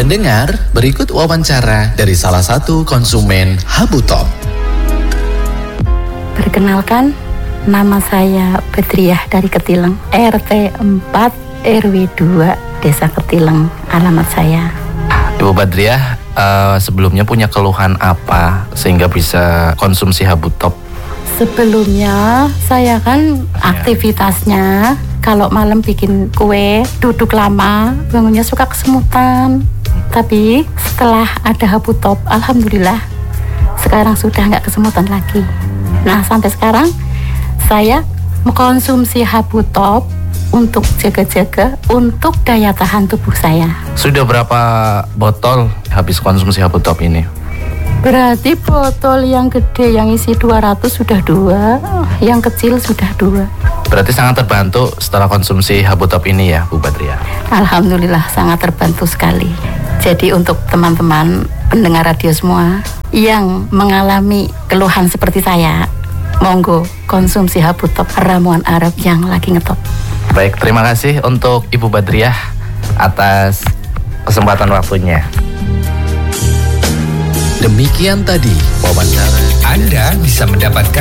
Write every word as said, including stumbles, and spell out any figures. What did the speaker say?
Pendengar, berikut wawancara dari salah satu konsumen Habutop. Perkenalkan, nama saya Badriah dari Ketileng, R T empat R W dua, Desa Ketileng, alamat saya. Ibu Badriah, uh, sebelumnya punya keluhan apa sehingga bisa konsumsi Habutop? Sebelumnya saya kan aktivitasnya kalau malam bikin kue, duduk lama, bangunnya suka kesemutan. Tapi setelah ada Habutop, alhamdulillah sekarang sudah nggak kesemutan lagi. Nah, sampai sekarang saya mengkonsumsi Habutop untuk jaga-jaga untuk daya tahan tubuh saya. Sudah berapa botol habis konsumsi Habutop ini? Berarti botol yang gede yang isi dua ratus sudah dua, yang kecil sudah dua. Berarti sangat terbantu setelah konsumsi Habutop ini ya, Bu Badriah? Alhamdulillah sangat terbantu sekali. Jadi untuk teman-teman pendengar radio semua yang mengalami keluhan seperti saya, monggo konsumsi Habutop, ramuan Arab yang lagi ngetop. Baik, terima kasih untuk Ibu Badriah atas kesempatan waktunya. Demikian tadi wawancara. Anda bisa mendapatkan